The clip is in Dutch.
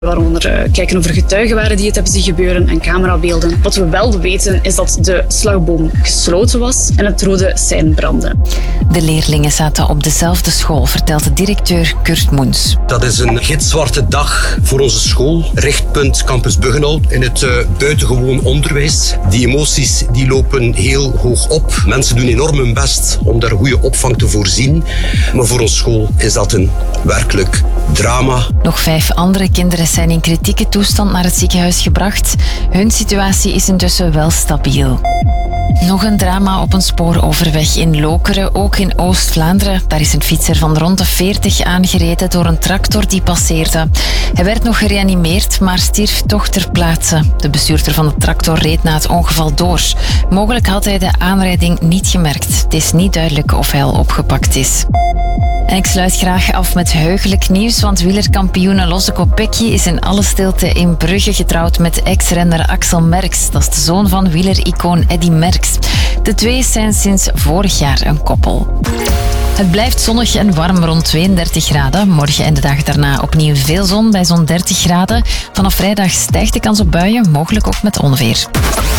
Waaronder kijken of er getuigen waren die het hebben zien gebeuren en camerabeelden. Wat we wel weten is dat de slagboom gesloten was en het rode sein brandde. De leerlingen zaten op dezelfde school, vertelt de directeur Kurt Moens. Dat is een gitzwarte dag voor onze school. Richtpunt Campus Buggenhout in het buitengewoon onderwijs. Die emoties die lopen heel hoog op. Mensen doen enorm hun best om daar goede opvang te voorzien. Maar voor onze school is dat een werkelijk drama. Nog 5 andere kinderen zijn in kritieke toestand naar het ziekenhuis gebracht. Hun situatie is intussen wel stabiel. Nog een drama op een spooroverweg in Lokeren, ook in Oost-Vlaanderen. Daar is een fietser van rond de 40 aangereden door een tractor die passeerde. Hij werd nog gereanimeerd, maar stierf toch ter plaatse. De bestuurder van de tractor reed na het ongeval door. Mogelijk had hij de aanrijding niet gemerkt. Het is niet duidelijk of hij al opgepakt is. En ik sluit graag af met heugelijk nieuws, want wielerkampioene Lotte Kopecky is in alle stilte in Brugge getrouwd met ex-renner Axel Merckx. Dat is de zoon van wielericoon Eddy Merckx. De twee zijn sinds vorig jaar een koppel. Het blijft zonnig en warm rond 32 graden. Morgen en de dag daarna opnieuw veel zon bij zo'n 30 graden. Vanaf vrijdag stijgt de kans op buien, mogelijk ook met onweer.